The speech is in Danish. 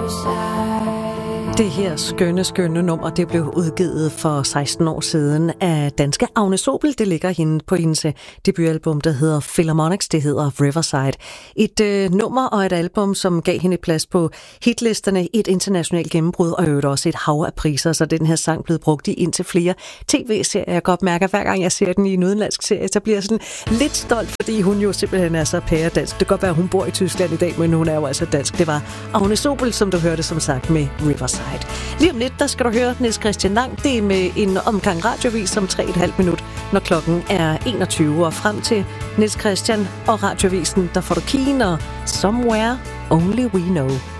Det her skønne nummer, det blev udgivet for 16 år siden af danske Agnes Obel. Det ligger på hendes debutalbum, der hedder Philharmonics. Det hedder Riverside. Et nummer og et album, som gav hende plads på hitlisterne, et internationalt gennembrud og øvrigt også et hav af priser. Så den her sang blevet brugt i indtil flere tv-serier. Jeg kan godt mærke, at hver gang jeg ser den i en udenlandsk serie, så bliver jeg sådan lidt stolt, fordi hun jo simpelthen er så pæredansk. Det kan godt være, at hun bor i Tyskland i dag, men hun er jo altså dansk. Det var Agnes Obel, som du hørte som sagt med Riverside. Lige om lidt, der skal du høre Niels Christian Lang. Det er med en omgang radiovis om 3,5 minut, når klokken er 21. Og frem til Niels Christian og radiovisen, der får du Keen og Somewhere Only We Know.